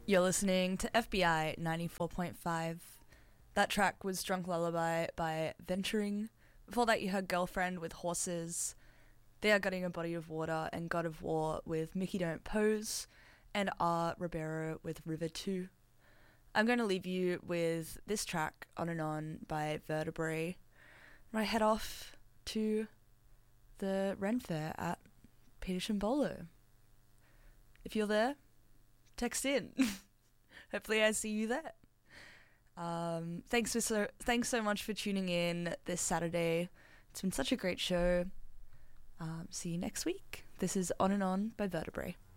You're listening to FBI 94.5. That track was Drunk Lullaby by Venturing. Before that, you heard Girlfriend with Horses. They Are Gutting a Body of Water and God of War with Mickey Don't Pose, and R. Ribeiro with River 2. I'm going to leave you with this track, On and On by Vertebrae. I head off to the Ren Fair at Petersham Bolo. If you're there, text in. Hopefully I see you there. Thanks so much for tuning in this Saturday. It's been such a great show. See you next week. This is On and On by Vertebrae.